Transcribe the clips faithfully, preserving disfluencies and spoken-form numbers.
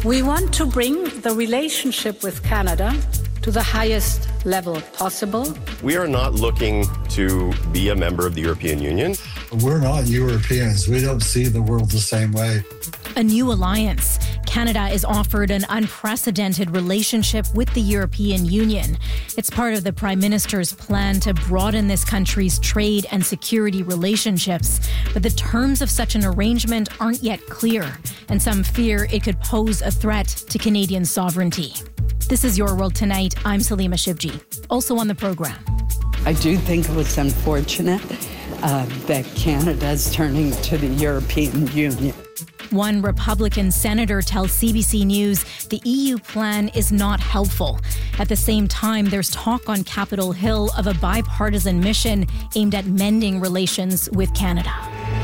We want to bring the relationship with Canada to the highest level possible. We are not looking to be a member of the European Union. We're not Europeans. We don't see the world the same way. A new alliance. Canada is offered an unprecedented relationship with the European Union. It's part of the Prime Minister's plan to broaden this country's trade and security relationships. But the terms of such an arrangement aren't yet clear, and some fear it could pose a threat to Canadian sovereignty. This is Your World Tonight. I'm Salima Shivji. Also on the program. I do think it was unfortunate uh, that Canada is turning to the European Union. One Republican senator tells C B C News the E U plan is not helpful. At the same time, there's talk on Capitol Hill of a bipartisan mission aimed at mending relations with Canada.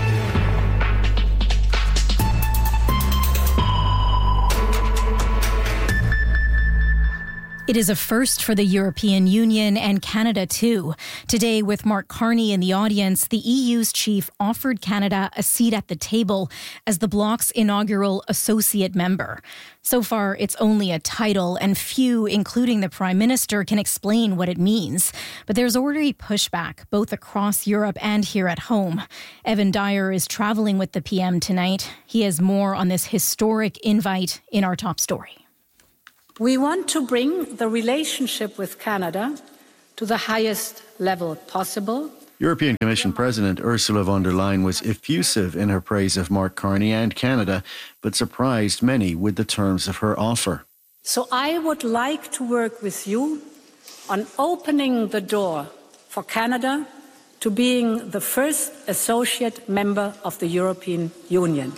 It is a first for the European Union and Canada too. Today, with Mark Carney in the audience, the E U's chief offered Canada a seat at the table as the bloc's inaugural associate member. So far, it's only a title, and few, including the Prime Minister, can explain what it means. But there's already pushback, both across Europe and here at home. Evan Dyer is traveling with the P M tonight. He has more on this historic invite in our top story. We want to bring the relationship with Canada to the highest level possible. European Commission President Ursula von der Leyen was effusive in her praise of Mark Carney and Canada, but surprised many with the terms of her offer. So I would like to work with you on opening the door for Canada to being the first associate member of the European Union.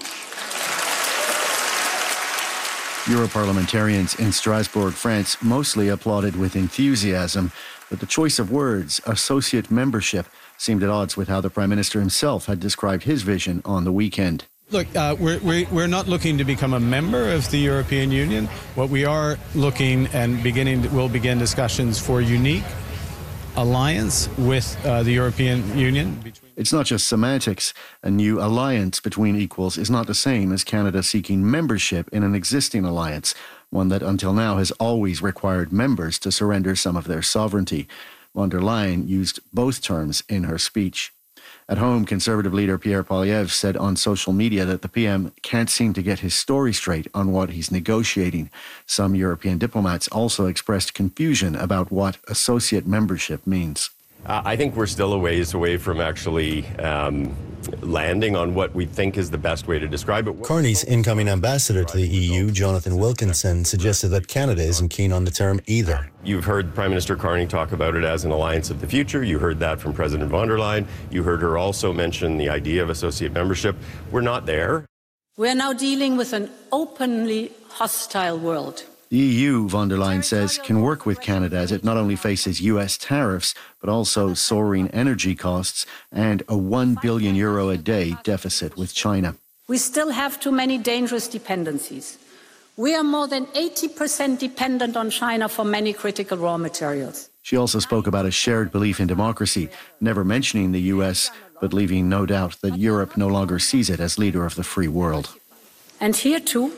Europarliamentarians in Strasbourg, France, mostly applauded with enthusiasm, but the choice of words, associate membership, seemed at odds with how the Prime Minister himself had described his vision on the weekend. Look, uh, we're, we're not looking to become a member of the European Union. What we are looking and beginning, to, we'll begin discussions for unique alliance with uh, the European Union. It's not just semantics. A new alliance between equals is not the same as Canada seeking membership in an existing alliance, one that until now has always required members to surrender some of their sovereignty. Von der Leyen used both terms in her speech. At home, Conservative leader Pierre Poilievre said on social media that the P M can't seem to get his story straight on what he's negotiating. Some European diplomats also expressed confusion about what associate membership means. Uh, I think we're still a ways away from actually um, landing on what we think is the best way to describe it. Carney's incoming ambassador to the E U, Jonathan Wilkinson, suggested that Canada isn't keen on the term either. You've heard Prime Minister Carney talk about it as an alliance of the future. You heard that from President von der Leyen. You heard her also mention the idea of associate membership. We're not there. We're now dealing with an openly hostile world. The E U, von der Leyen says, can work with Canada as it not only faces U S tariffs, but also soaring energy costs and a one billion euro a day deficit with China. We still have too many dangerous dependencies. We are more than eighty percent dependent on China for many critical raw materials. She also spoke about a shared belief in democracy, never mentioning the U S, but leaving no doubt that Europe no longer sees it as leader of the free world. And here too,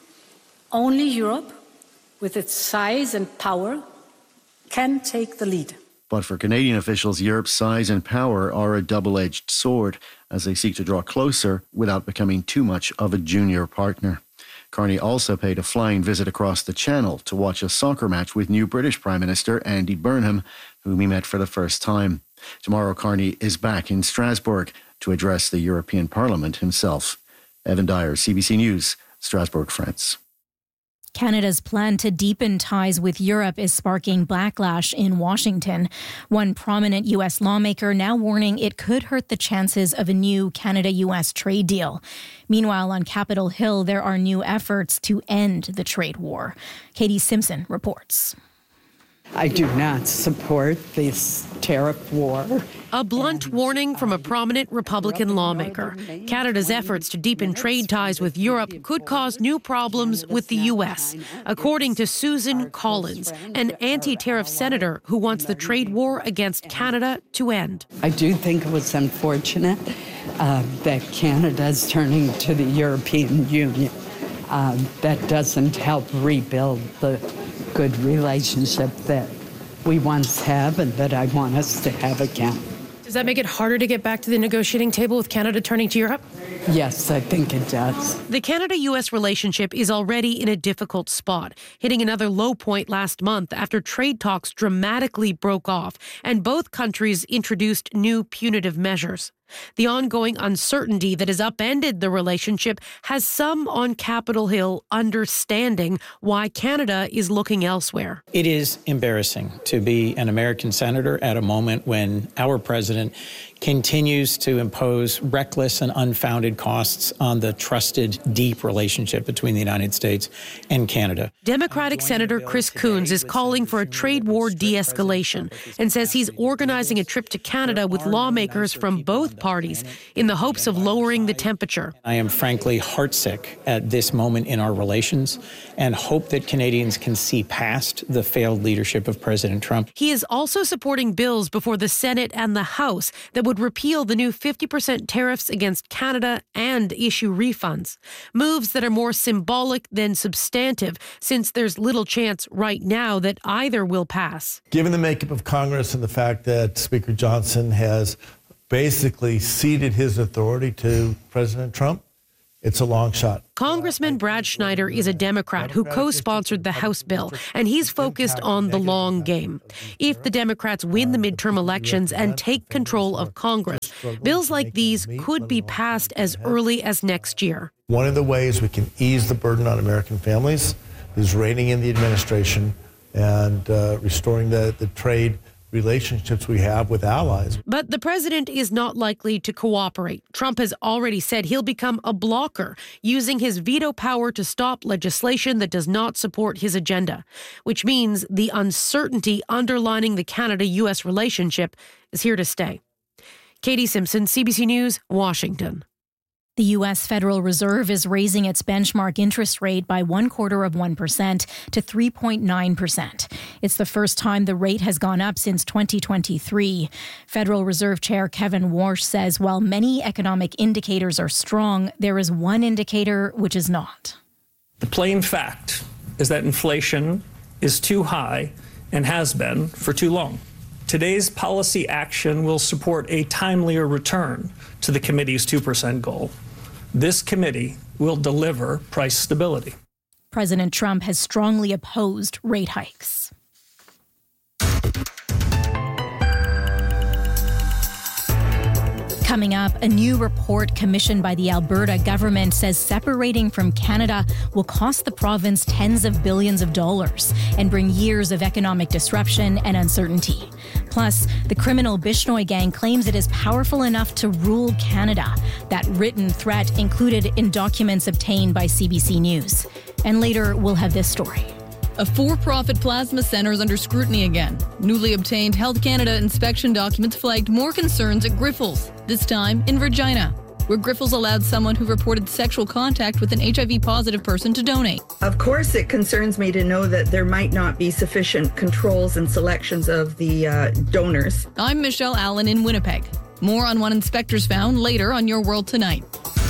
only Europe, with its size and power, can take the lead. But for Canadian officials, Europe's size and power are a double-edged sword as they seek to draw closer without becoming too much of a junior partner. Carney also paid a flying visit across the Channel to watch a soccer match with new British Prime Minister Andy Burnham, whom he met for the first time. Tomorrow, Carney is back in Strasbourg to address the European Parliament himself. Evan Dyer, C B C News, Strasbourg, France. Canada's plan to deepen ties with Europe is sparking backlash in Washington. One prominent U S lawmaker now warning it could hurt the chances of a new Canada-U S trade deal. Meanwhile, on Capitol Hill, there are new efforts to end the trade war. Katie Simpson reports. I do not support this tariff war. A blunt warning from a prominent Republican lawmaker. Canada's efforts to deepen trade ties with Europe could cause new problems with the U S, according to Susan Collins, an anti-tariff senator who wants the trade war against Canada to end. I do think it was unfortunate uh, that Canada is turning to the European Union. uh, that doesn't help rebuild the good relationship that we once have and that I want us to have again. Does that make it harder to get back to the negotiating table with Canada turning to Europe? Yes, I think it does. The Canada-U S relationship is already in a difficult spot, hitting another low point last month after trade talks dramatically broke off and both countries introduced new punitive measures. The ongoing uncertainty that has upended the relationship has some on Capitol Hill understanding why Canada is looking elsewhere. It is embarrassing to be an American senator at a moment when our president continues to impose reckless and unfounded costs on the trusted, deep relationship between the United States and Canada. Democratic Senator Chris Coons is calling for a trade war de-escalation and says he's organizing a trip to Canada with lawmakers from both parties in the hopes of lowering the temperature. I am frankly heartsick at this moment in our relations and hope that Canadians can see past the failed leadership of President Trump. He is also supporting bills before the Senate and the House that would repeal the new fifty percent tariffs against Canada and issue refunds. Moves that are more symbolic than substantive, since there's little chance right now that either will pass. Given the makeup of Congress and the fact that Speaker Johnson has basically ceded his authority to President Trump, it's a long shot. Congressman Brad Schneider is a Democrat who co-sponsored the House bill, and he's focused on the long game. If the Democrats win the midterm elections and take control of Congress, bills like these could be passed as early as next year. One of the ways we can ease the burden on American families is reining in the administration and uh, restoring the, the trade relationships we have with allies. But the president is not likely to cooperate. Trump has already said he'll become a blocker, using his veto power to stop legislation that does not support his agenda, which means the uncertainty underlining the Canada-U S relationship is here to stay. Katie Simpson, C B C News, Washington. The U S Federal Reserve is raising its benchmark interest rate by one quarter of one percent to three point nine percent. It's the first time the rate has gone up since twenty twenty-three. Federal Reserve Chair Kevin Warsh says while many economic indicators are strong, there is one indicator which is not. The plain fact is that inflation is too high and has been for too long. Today's policy action will support a timelier return to the committee's two percent goal. This committee will deliver price stability. President Trump has strongly opposed rate hikes. Coming up, a new report commissioned by the Alberta government says separating from Canada will cost the province tens of billions of dollars and bring years of economic disruption and uncertainty. Plus, the criminal Bishnoi gang claims it is powerful enough to rule Canada. That written threat included in documents obtained by C B C News. And later, we'll have this story. A for-profit plasma center is under scrutiny again. Newly obtained Health Canada inspection documents flagged more concerns at Grifols, this time in Regina, where Grifols allowed someone who reported sexual contact with an H I V-positive person to donate. Of course, it concerns me to know that there might not be sufficient controls and selections of the uh, donors. I'm Michelle Allen in Winnipeg. More on what inspectors found later on Your World Tonight.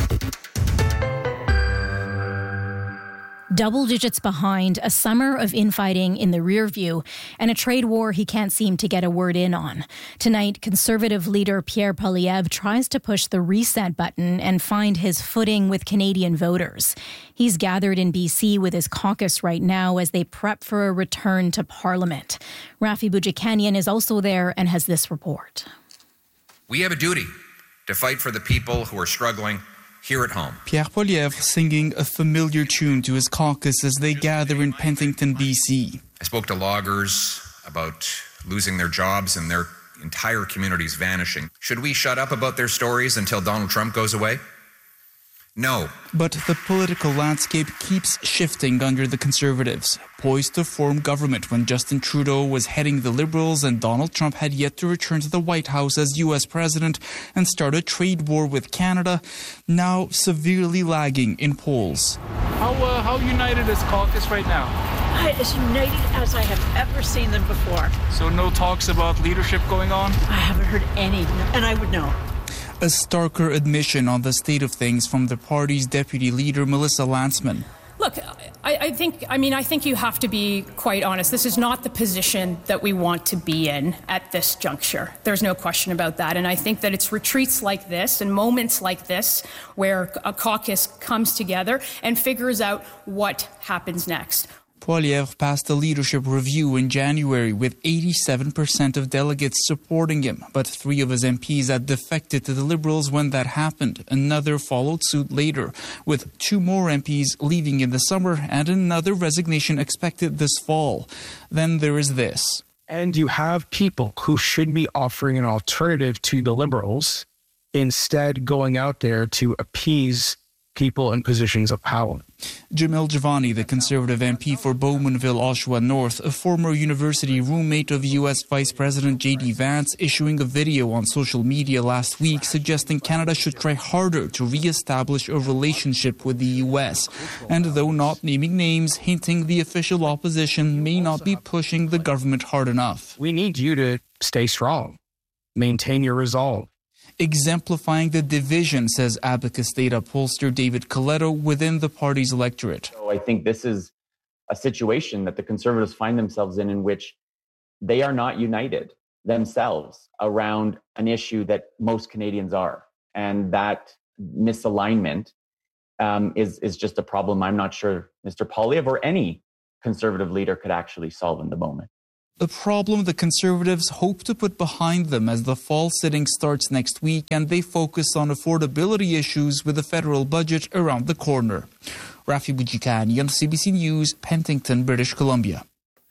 Double digits behind, a summer of infighting in the rear view, and a trade war he can't seem to get a word in on. Tonight, Conservative leader Pierre Poilievre tries to push the reset button and find his footing with Canadian voters. He's gathered in B C with his caucus right now as they prep for a return to Parliament. Rafi Boudjikanian is also there and has this report. We have a duty to fight for the people who are struggling here at home. Pierre Poilievre singing a familiar tune to his caucus as they gather in Penticton, B C. I spoke to loggers about losing their jobs and their entire communities vanishing. Should we shut up about their stories until Donald Trump goes away? No. But the political landscape keeps shifting under the Conservatives, poised to form government when Justin Trudeau was heading the Liberals and Donald Trump had yet to return to the White House as U S president and start a trade war with Canada, now severely lagging in polls. How, uh, how united is caucus right now? As united as I have ever seen them before. So no talks about leadership going on? I haven't heard any, and I would know. A starker admission on the state of things from the party's deputy leader, Melissa Lantsman. Look, I, I think, I mean, I think you have to be quite honest. This is not the position that we want to be in at this juncture. There's no question about that. And I think that it's retreats like this and moments like this where a caucus comes together and figures out what happens next. Poilievre passed a leadership review in January with eighty-seven percent of delegates supporting him, but three of his M Ps had defected to the Liberals when that happened. Another followed suit later, with two more M Ps leaving in the summer and another resignation expected this fall. Then there is this. And you have people who should be offering an alternative to the Liberals, instead going out there to appease people in positions of power. Jamil Javani, the Conservative M P for Bowmanville, Oshawa North, a former university roommate of U S Vice President J D Vance, issuing a video on social media last week suggesting Canada should try harder to re-establish a relationship with the U S, and though not naming names, hinting the official opposition may not be pushing the government hard enough. We need you to stay strong, maintain your resolve. Exemplifying the division, says Abacus data pollster David Coletto, within the party's electorate. So I think this is a situation that the Conservatives find themselves in, in which they are not united themselves around an issue that most Canadians are. And that misalignment um, is, is just a problem I'm not sure Mister Poilievre or any Conservative leader could actually solve in the moment. A problem the Conservatives hope to put behind them as the fall sitting starts next week and they focus on affordability issues with the federal budget around the corner. Rafi Boudjikani on C B C News, Penticton, British Columbia.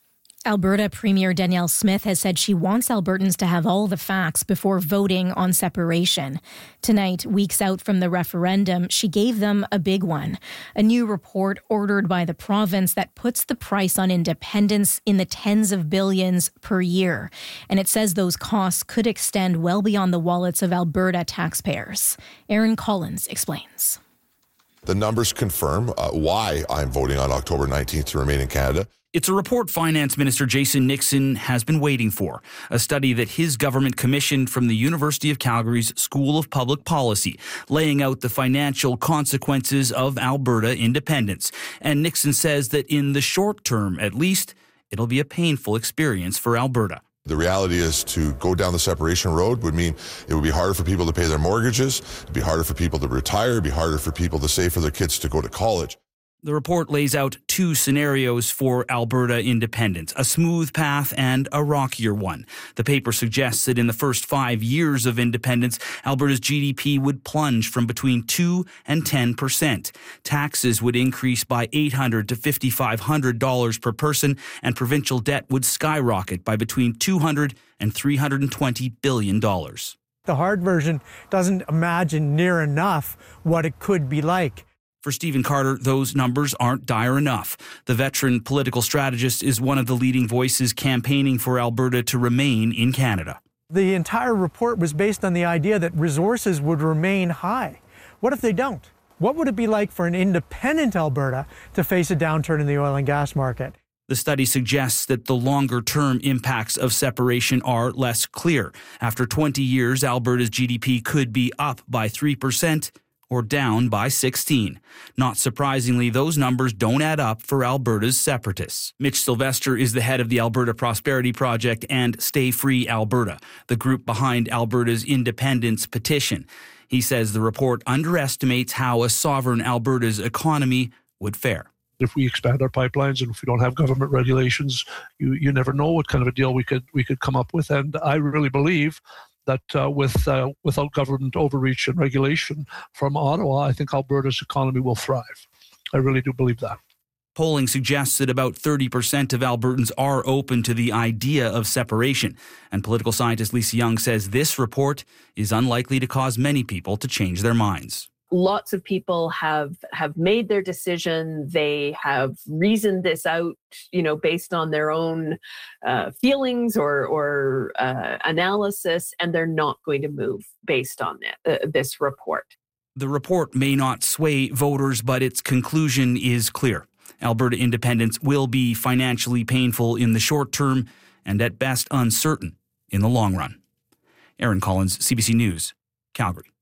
Alberta Premier Danielle Smith has said she wants Albertans to have all the facts before voting on separation. Tonight, weeks out from the referendum, she gave them a big one. A new report ordered by the province that puts the price on independence in the tens of billions per year. And it says those costs could extend well beyond the wallets of Alberta taxpayers. Aaron Collins explains. The numbers confirm uh, why I'm voting on October nineteenth to remain in Canada. It's a report Finance Minister Jason Nixon has been waiting for, a study that his government commissioned from the University of Calgary's School of Public Policy, laying out the financial consequences of Alberta independence. And Nixon says that in the short term, at least, it'll be a painful experience for Alberta. The reality is to go down the separation road would mean it would be harder for people to pay their mortgages, it'd be harder for people to retire, it'd be harder for people to save for their kids to go to college. The report lays out two scenarios for Alberta independence, a smooth path and a rockier one. The paper suggests that in the first five years of independence, Alberta's G D P would plunge from between two and ten percent. Taxes would increase by eight hundred to five thousand five hundred dollars per person, and provincial debt would skyrocket by between two hundred and three hundred twenty billion dollars. The hard version doesn't imagine near enough what it could be like. For Stephen Carter, those numbers aren't dire enough. The veteran political strategist is one of the leading voices campaigning for Alberta to remain in Canada. The entire report was based on the idea that resources would remain high. What if they don't? What would it be like for an independent Alberta to face a downturn in the oil and gas market? The study suggests that the longer-term impacts of separation are less clear. After twenty years, Alberta's G D P could be up by three percent. Or down by sixteen. Not surprisingly, those numbers don't add up for Alberta's separatists. Mitch Sylvester is the head of the Alberta Prosperity Project and Stay Free Alberta, the group behind Alberta's independence petition. He says the report underestimates how a sovereign Alberta's economy would fare. If we expand our pipelines and if we don't have government regulations, you, you never know what kind of a deal we could we could come up with. And I really believe that uh, with uh, without government overreach and regulation from Ottawa, I think Alberta's economy will thrive. I really do believe that. Polling suggests that about thirty percent of Albertans are open to the idea of separation. And political scientist Lisa Young says this report is unlikely to cause many people to change their minds. Lots of people have have made their decision. They have reasoned this out, you know, based on their own uh, feelings or or uh, analysis, and they're not going to move based on that, uh, this report. The report may not sway voters, but its conclusion is clear. Alberta independence will be financially painful in the short term and at best uncertain in the long run. Aaron Collins, C B C News, Calgary.